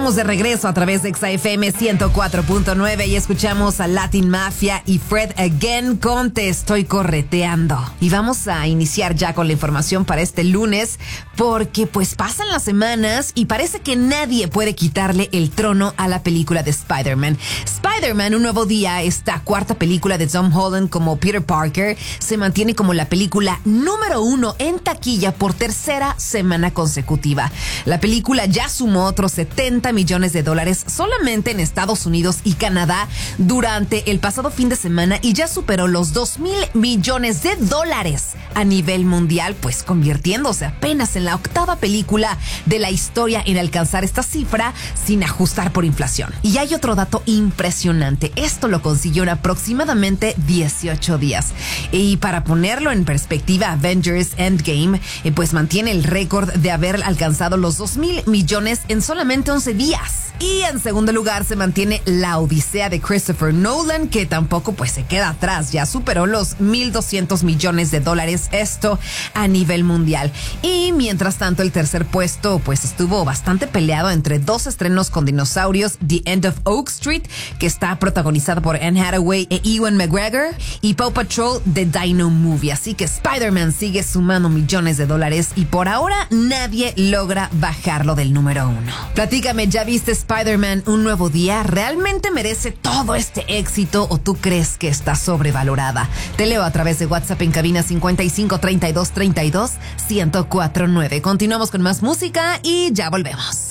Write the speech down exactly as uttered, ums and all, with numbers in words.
Estamos de regreso a través de X F M ciento cuatro punto nueve y escuchamos a Latin Mafia y Fred Again con Te Estoy Correteando. Y vamos a iniciar ya con la información para este lunes porque pues pasan las semanas y parece que nadie puede quitarle el trono a la película de Spider-Man. Spider-Man, Un Nuevo Día, esta cuarta película de Tom Holland como Peter Parker, se mantiene como la película número uno en taquilla por tercera semana consecutiva. La película ya sumó otros setenta millones de dólares solamente en Estados Unidos y Canadá durante el pasado fin de semana y ya superó los dos mil millones de dólares a nivel mundial, pues convirtiéndose apenas en la octava película de la historia en alcanzar esta cifra sin ajustar por inflación. Y hay otro dato impresionante. Esto lo consiguió en aproximadamente dieciocho días. Y para ponerlo en perspectiva, Avengers Endgame eh, pues mantiene el récord de haber alcanzado los dos mil millones en solamente once días. Y en segundo lugar se mantiene La Odisea de Christopher Nolan, que tampoco pues se queda atrás, ya superó los mil doscientos millones de dólares, esto a nivel mundial. Y mientras tanto el tercer puesto pues estuvo bastante peleado entre dos estrenos con dinosaurios, The End of Oak Street, que está protagonizada por Anne Hathaway e Ewan McGregor, y Paw Patrol The Dino Movie. Así que Spider-Man sigue sumando millones de dólares y por ahora nadie logra bajarlo del número uno. Platícame, ¿ya viste Spider-Man Un Nuevo Día? ¿Realmente merece todo este éxito o tú crees que está sobrevalorada? Te leo a través de WhatsApp en cabina cincuenta y cinco treinta y dos treinta y dos ciento cuatro nueve. Continuamos con más música y ya volvemos.